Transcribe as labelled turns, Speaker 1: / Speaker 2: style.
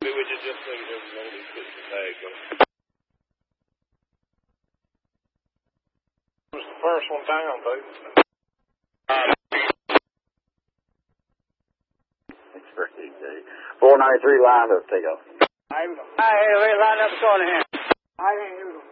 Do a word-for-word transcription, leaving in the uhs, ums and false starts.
Speaker 1: We just just need to know we put the tag on. It was the first one down, baby.
Speaker 2: Express E J. four ninety-three lined up, take off.
Speaker 3: I, I, I lined up the corner here. I ain't